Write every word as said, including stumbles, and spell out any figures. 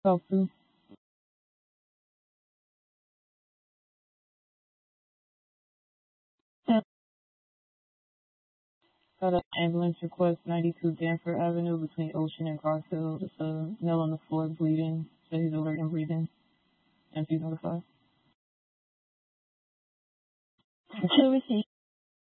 Talk to. Got an ambulance request, ninety-two Danford Avenue between Ocean and Garfield. It's a male on the floor bleeding. So he's alert and breathing. And he's notified. Who is he?